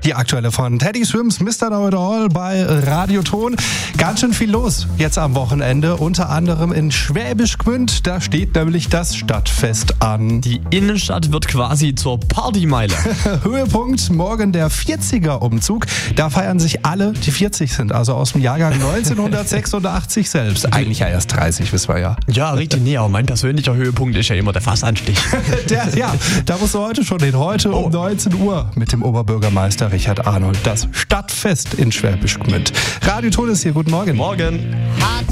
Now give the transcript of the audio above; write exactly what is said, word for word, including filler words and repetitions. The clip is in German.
Die aktuelle von Teddy Swims, Mister Know It All bei Radioton. Ganz schön viel los jetzt am Wochenende, unter anderem in Schwäbisch Gmünd. Da steht nämlich das Stadtfest an. Die Innenstadt wird quasi zur Partymeile. Höhepunkt morgen der vierziger-Umzug. Da feiern sich alle, die vierzig sind, also aus dem Jahrgang neunzehnhundertsechsundachtzig selbst. Eigentlich ja erst dreißig, wissen wir ja. Ja, richtig. Nee, aber mein persönlicher Höhepunkt ist ja immer der Fassanstich. Der, ja, da musst du heute schon hin. Heute oh. um neunzehn Uhr mit dem Oberbürgermeister Richard Arnold. Das Stadtfest in Schwäbisch Gmünd. Radioton ist hier. Guten Morgen. Morgen.